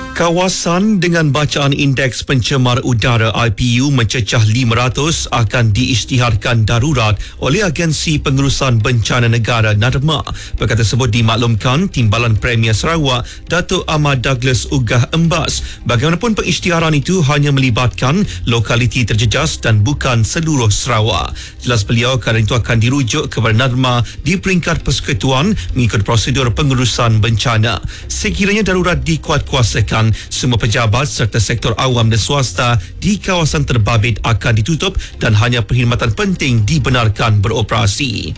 Kawasan dengan bacaan Indeks Pencemar Udara IPU mencecah 500 akan diisytiharkan darurat oleh Agensi Pengurusan Bencana Negara NADMA. Perkara tersebut dimaklumkan Timbalan Premier Sarawak Datuk Ahmad Douglas Ugah Embas. Bagaimanapun pengisytiharan itu hanya melibatkan lokaliti terjejas dan bukan seluruh Sarawak. Jelas beliau kerana itu akan dirujuk kepada NADMA di peringkat persekutuan mengikut prosedur pengurusan bencana. Sekiranya darurat dikuatkuasakan, semua pejabat serta sektor awam dan swasta di kawasan terbabit akan ditutup dan hanya perkhidmatan penting dibenarkan beroperasi.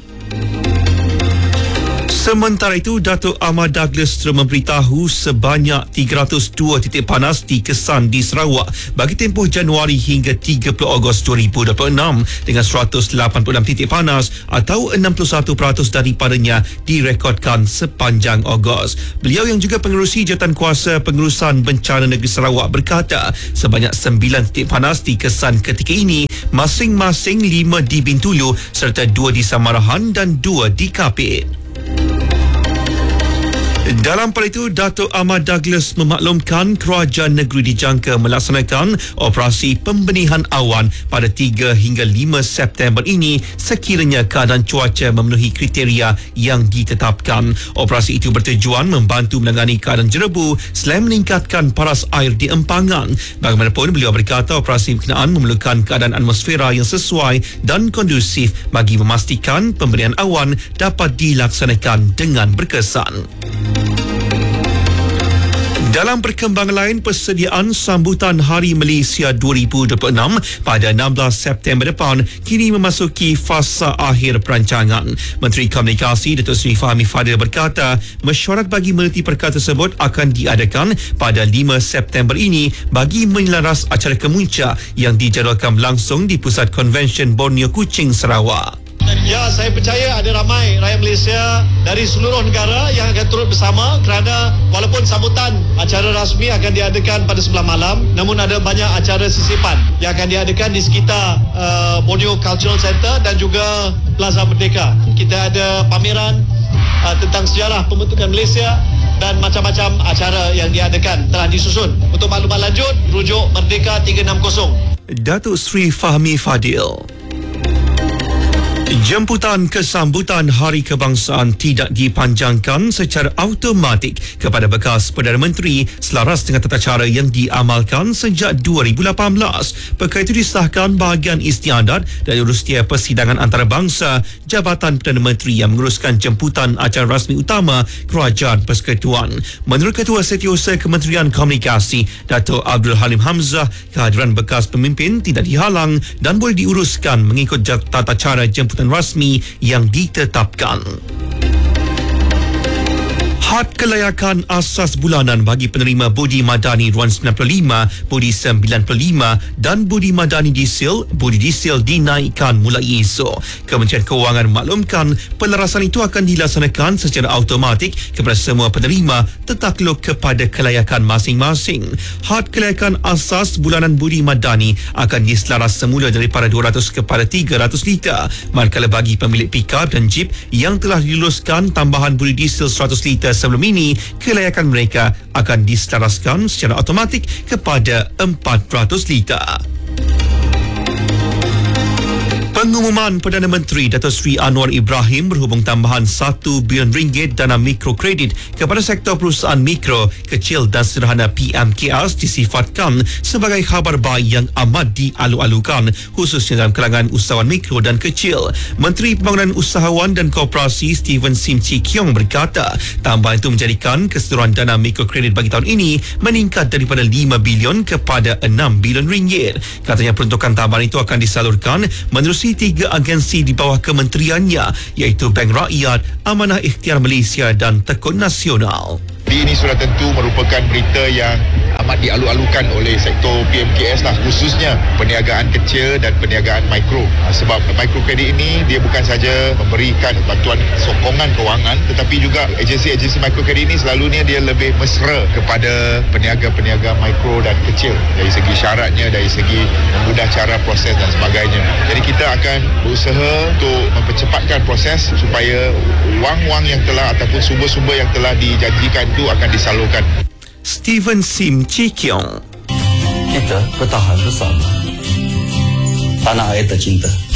Sementara itu, Datuk Ahmad Douglas telah memberitahu sebanyak 302 titik panas dikesan di Sarawak bagi tempoh Januari hingga 30 Ogos 2026 dengan 186 titik panas atau 61% daripadanya direkodkan sepanjang Ogos. Beliau yang juga pengerusi Jawatankuasa Pengurusan Bencana Negeri Sarawak berkata sebanyak 9 titik panas dikesan ketika ini, masing-masing 5 di Bintulu serta 2 di Samarahan dan 2 di Kapit. Dalam pada itu, Datuk Ahmad Douglas memaklumkan kerajaan negeri dijangka melaksanakan operasi pembenihan awan pada 3 hingga 5 September ini sekiranya keadaan cuaca memenuhi kriteria yang ditetapkan. Operasi itu bertujuan membantu menangani keadaan jerebu selain meningkatkan paras air di empangan. Bagaimanapun, beliau berkata operasi berkenaan memerlukan keadaan atmosfera yang sesuai dan kondusif bagi memastikan pembenihan awan dapat dilaksanakan dengan berkesan. Dalam perkembangan lain, persediaan sambutan Hari Malaysia 2026 pada 16 September depan kini memasuki fasa akhir perancangan. Menteri Komunikasi Datuk Seri Fahmi Fadil berkata, mesyuarat bagi meneliti perkara tersebut akan diadakan pada 5 September ini bagi menyelaras acara kemuncak yang dijadualkan berlangsung di Pusat Konvensyen Borneo Kuching, Sarawak. Ya, saya percaya ada ramai rakyat Malaysia dari seluruh negara yang akan turut bersama kerana walaupun sambutan acara rasmi akan diadakan pada 9 malam, namun ada banyak acara sisipan yang akan diadakan di sekitar Borneo Cultural Center dan juga Plaza Merdeka. Kita ada pameran tentang sejarah pembentukan Malaysia dan macam-macam acara yang diadakan telah disusun. Untuk maklumat lanjut, rujuk Merdeka 360. Datuk Seri Fahmi Fadil. Jemputan kesambutan Hari Kebangsaan tidak dipanjangkan secara automatik kepada bekas Perdana Menteri selaras dengan tata cara yang diamalkan sejak 2018. Perkara itu disahkan bahagian istiadat dan urusia persidangan antarabangsa Jabatan Perdana Menteri yang menguruskan jemputan acara rasmi utama Kerajaan Persekutuan. Menurut Ketua Setiausaha Kementerian Komunikasi Datuk Abdul Halim Hamzah, kehadiran bekas pemimpin tidak dihalang dan boleh diuruskan mengikut tata cara jemputan rasmi yang ditetapkan. Had kelayakan asas bulanan bagi penerima Budi Madani Ruan 95, Budi 95 dan Budi Madani Diesel, Budi Diesel dinaikkan mulai esok. Kementerian Kewangan memaklumkan pelarasan itu akan dilaksanakan secara automatik kepada semua penerima tertakluk kepada kelayakan masing-masing. Had kelayakan asas bulanan Budi Madani akan diselaras semula daripada 200 kepada 300 liter, manakala bagi pemilik pikap dan jeep yang telah diluluskan tambahan Budi Diesel 100 liter sebelum ini, kelayakan mereka akan diselaraskan secara automatik kepada 400 liter. Pengumuman Perdana Menteri Datuk Seri Anwar Ibrahim berhubung tambahan RM1 bilion dana mikrokredit kepada sektor perusahaan mikro, kecil dan sederhana PMKS disifatkan sebagai khabar baik yang amat dialu-alukan khususnya dalam kalangan usahawan mikro dan kecil. Menteri Pembangunan Usahawan dan Koperasi Stephen Sim Chee Kiong berkata tambahan itu menjadikan keseluruhan dana mikrokredit bagi tahun ini meningkat daripada RM5 bilion kepada RM6 bilion. Katanya peruntukan tambahan itu akan disalurkan menerusi 3 agensi di bawah kementeriannya iaitu Bank Rakyat, Amanah Ikhtiar Malaysia dan Tekun Nasional. Ini sudah tentu merupakan berita yang amat dialu-alukan oleh sektor PMKS lah, khususnya perniagaan kecil dan perniagaan mikro. Sebab mikrokredit ini dia bukan saja memberikan bantuan sokongan kewangan, tetapi juga agensi-agensi mikrokredit ini selalunya dia lebih mesra kepada peniaga-peniaga mikro dan kecil dari segi syaratnya, dari segi memudah cara proses dan sebagainya. Jadi kita akan berusaha untuk mempercepatkan proses supaya wang-wang yang telah ataupun sumber-sumber yang telah dijanjikan itu akan disalurkan. Steven Sim Cikiong. Kita bertahan bersama. Tanah air tercinta.